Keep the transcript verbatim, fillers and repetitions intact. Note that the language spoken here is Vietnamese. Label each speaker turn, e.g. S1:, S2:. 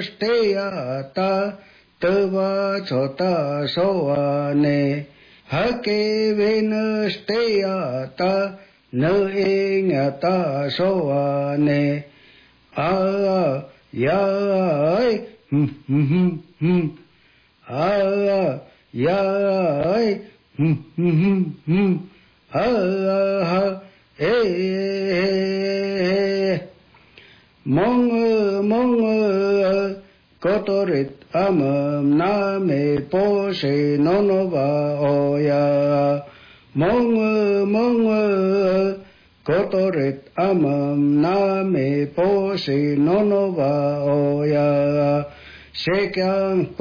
S1: steyata tava chota soane hake venasteyata nơ ingata soane a ya hum hum hum a ya hum hum hum a ha e mong mong kotorit amam name pose nonova oya mong mong kotorit amam name pose nonova oya sekyang